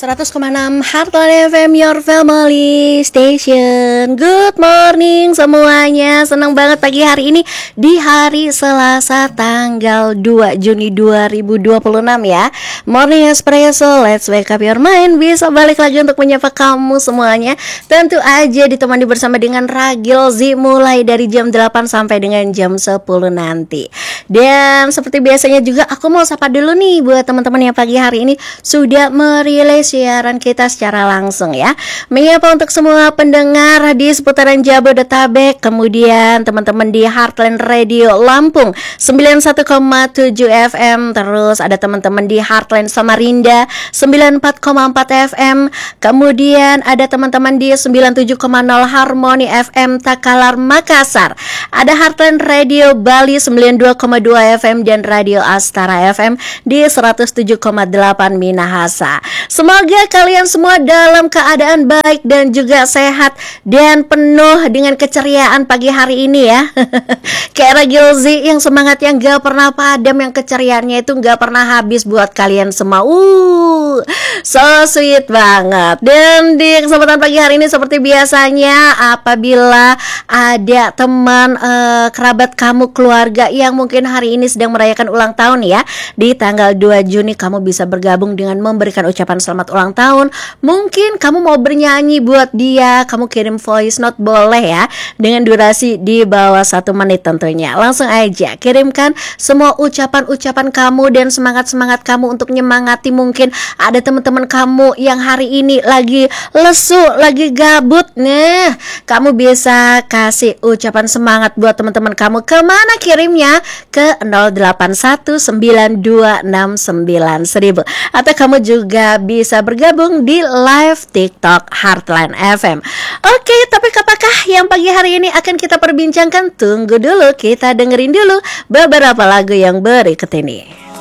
100,6 Heartland FM, your family station. Good morning semuanya. Senang banget pagi hari ini di hari Selasa tanggal 2 Juni 2026 ya. Morning Espresso, let's wake up your mind. Bisa balik lagi untuk menyapa kamu semuanya. Tentu aja ditemani bersama dengan Ragil Z mulai dari jam 8 sampai dengan jam 10 nanti. Dan seperti biasanya juga aku mau sapa dulu nih buat teman-teman yang pagi hari ini sudah merilis siaran kita secara langsung ya. Menyapa untuk semua pendengar di seputaran Jabodetabek, kemudian teman-teman di Heartland Radio Lampung 91,7 FM, terus ada teman-teman di Heartland Samarinda 94,4 FM, kemudian ada teman-teman di 97,0 Harmony FM Takalar Makassar, ada Heartland Radio Bali 92,2 FM dan Radio Astara FM di 107,8 Minahasa. Semoga kalian semua dalam keadaan baik dan juga sehat dan penuh dengan keceriaan pagi hari ini ya. Kayak Ragil Z yang semangatnya gak pernah padam, yang keceriaannya itu gak pernah habis buat kalian semua. So sweet banget. Dan di kesempatan pagi hari ini seperti biasanya, apabila ada teman kerabat kamu, keluarga yang mungkin hari ini sedang merayakan ulang tahun ya, di tanggal 2 Juni kamu bisa bergabung dengan memberikan ucapan selamat ulang tahun. Mungkin kamu mau bernyanyi buat dia, kamu kirim voice note boleh ya, dengan durasi di bawah 1 menit tentunya. Langsung aja kirimkan semua ucapan-ucapan kamu dan semangat-semangat kamu untuk nyemangati. Mungkin ada teman-teman kamu yang hari ini lagi lesu, lagi gabut. Nah, kamu bisa kasih ucapan semangat buat teman-teman kamu. Kemana kirimnya? Ke 0819269000. Atau kamu juga bisa bergabung di live TikTok Heartland FM. Oke, tapi apakah yang pagi hari ini akan kita perbincangkan? Tunggu dulu, kita dengerin dulu beberapa lagu yang berikut ini.